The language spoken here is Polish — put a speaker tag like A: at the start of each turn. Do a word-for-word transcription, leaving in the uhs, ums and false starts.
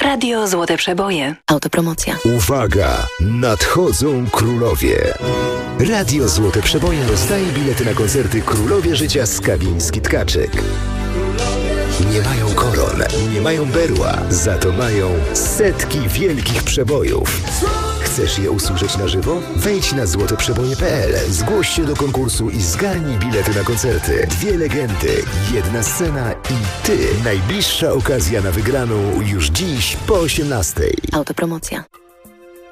A: Radio Złote Przeboje.
B: Autopromocja.
C: Uwaga! Nadchodzą królowie. Radio Złote Przeboje rozdaje bilety na koncerty Królowie Życia Skawiński-Tkaczyk. Nie mają koron, nie mają berła, za to mają setki wielkich przebojów. Chcesz je usłyszeć na żywo? Wejdź na złote przeboje kropka pe el, zgłoś się do konkursu i zgarnij bilety na koncerty. Dwie legendy, jedna scena i ty. Najbliższa okazja na wygraną już dziś po osiemnastej.
B: Autopromocja.